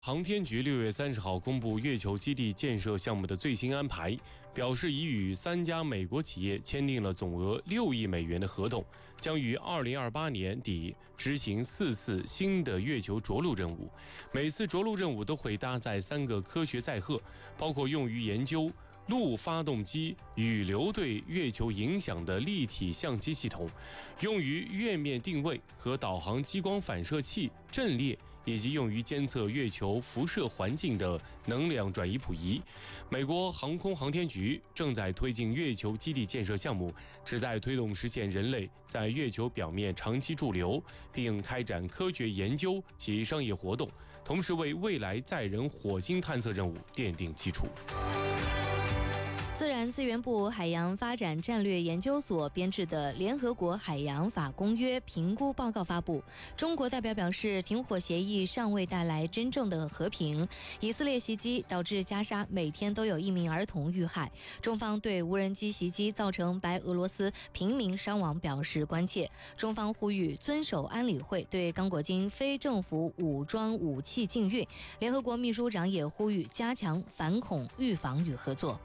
航天局6月30号公布月球基地建设项目的最新安排，表示已与3家美国企业签订了总额6亿美元的合同，将于2028年底执行4次新的月球着陆任务。每次着陆任务都会搭载3个科学载荷，包括用于研究陆发动机雨流对月球影响的立体相机系统，用于月面定位和导航激光反射器阵列，以及用于监测月球辐射环境的能量转移谱仪。美国航空航天局正在推进月球基地建设项目，旨在推动实现人类在月球表面长期驻留，并开展科学研究及商业活动，同时为未来载人火星探测任务奠定基础。 自然资源部海洋发展战略研究所编制的联合国海洋法公约评估报告发布，中国代表表示，停火协议尚未带来真正的和平，以色列袭击导致加沙每天都有1名儿童遇害，中方对无人机袭击造成白俄罗斯平民伤亡表示关切，中方呼吁遵守安理会对刚果金非政府武装武器禁运，联合国秘书长也呼吁加强反恐预防与合作。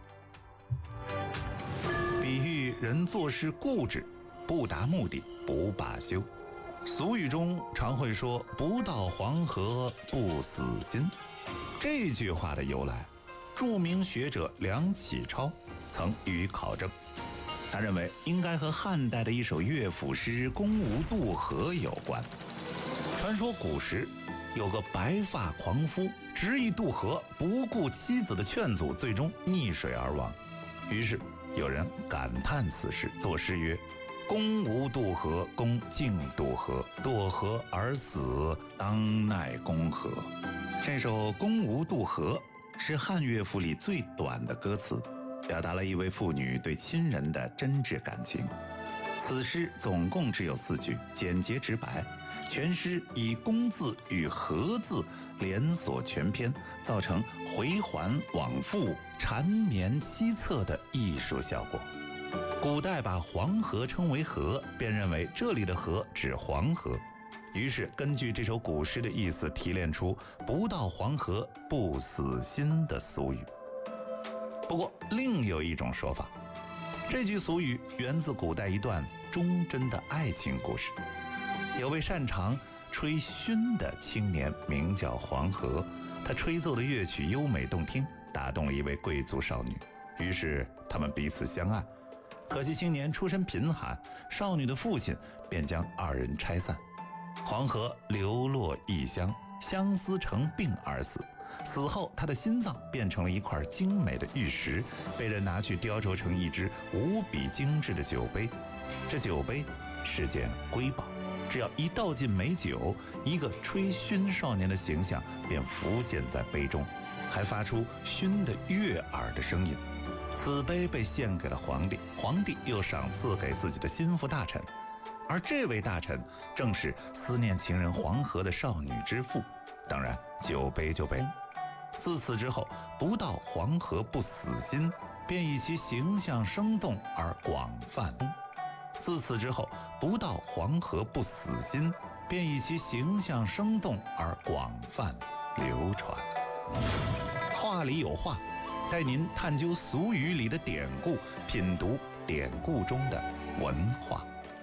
比喻人做事固执，不达目的不罢休。俗语中常会说不到黄河不死心。这句话的由来，著名学者梁启超曾予以考证。他认为应该和汉代的一首乐府诗《宫无渡河》有关。传说古时有个白发狂夫执意渡河，不顾妻子的劝阻，最终溺水而亡。于是有人感叹此事，作诗曰：公无渡河，公竟渡河，堕河而死，当奈公何？这首《公无渡河》是汉乐府里最短的歌词，表达了一位妇女对亲人的真挚感情。此诗总共只有4句，简洁直白，全诗以公字与河字连锁全篇，造成回环往复、缠绵凄恻的艺术效果。古代把黄河称为河，便认为这里的河指黄河，于是根据这首古诗的意思提炼出不到黄河不死心的俗语。不过另有一种说法，这句俗语源自古代一段忠贞的爱情故事。有位擅长吹埙的青年名叫黄河，他吹奏的乐曲优美动听，打动了一位贵族少女，于是他们彼此相爱。可惜青年出身贫寒，少女的父亲便将2人拆散。黄河流落异乡，相思成病而死。死后他的心脏变成了一块精美的玉石，被人拿去雕琢成一只无比精致的酒杯。这酒杯是件瑰宝，只要一倒进美酒，一个吹埙少年的形象便浮现在杯中，还发出埙的悦耳的声音。此杯被献给了皇帝，皇帝又赏赐给自己的心腹大臣，而这位大臣正是思念情人黄河的少女之父。当然酒杯就被自此之后，不到黄河不死心，便以其形象生动而广泛。自此之后，不到黄河不死心，便以其形象生动而广泛流传。话里有话，带您探究俗语里的典故，品读典故中的文化。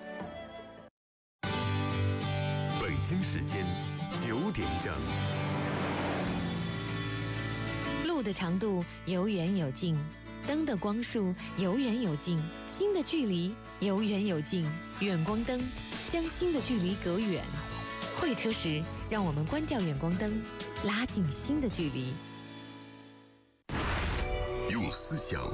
北京时间9点整。 路的长度有远有近，灯的光束有远有近，心的距离有远有近。远光灯将心的距离隔远。会车时，让我们关掉远光灯，拉近心的距离。 用思想